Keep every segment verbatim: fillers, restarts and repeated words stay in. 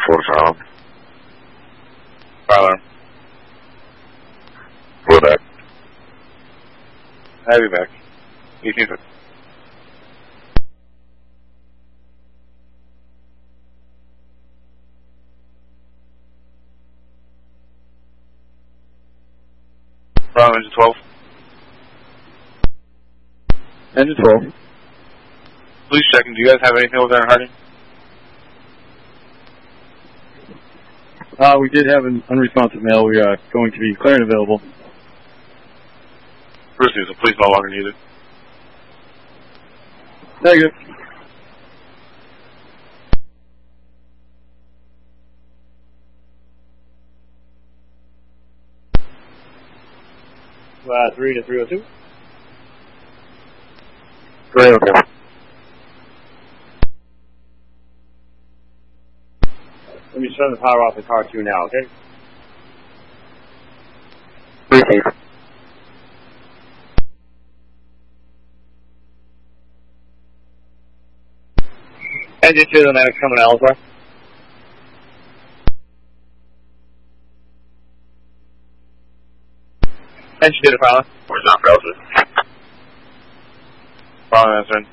four Charlie. Fire alarm. We're back. Have you back. eighteen fifty. Bravo, engine twelve. Engine twelve. Please checking. Do you guys have anything over there in Harding? Uh, we did have an unresponsive mail. We are going to be clear and available. Bruce News, please no longer needed. Negative. Uh, three to three oh two. three oh two. Let me turn the power off the car two now, okay? Receive. Engine two, the medic coming elsewhere. Engine two to pilot. Where's not Belgium? Bravo, answering.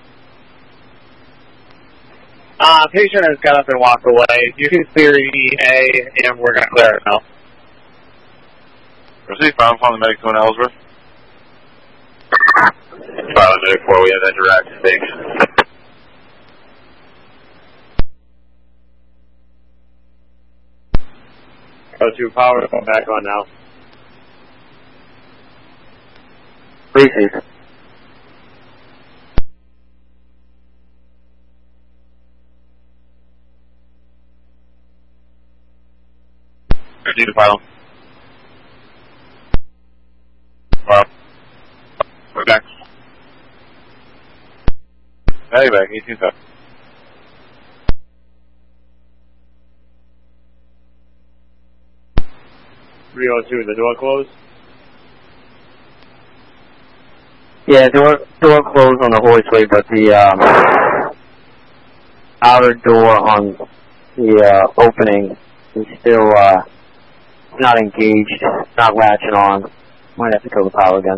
Uh, patient has got up and walked away. You can clear E A, and we're going to clear it now. Receive, Bravo, following the medic going to Ellsworth. Pilot medic four, we have interact. Thanks. Oh, two power, going back on now. Receive. Receive the pilot. Bravo. We're back. Have you back, eighteen fifty. three oh two, the door closed. Yeah, door door closed on the hoistway, but the um, outer door on the uh, opening is still uh, not engaged, not latching on. Might have to kill the power again.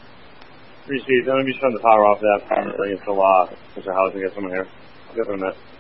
Receive, let me turn the power off of that permanently until uh, Mister Housing gets someone here. I'll get them in a minute.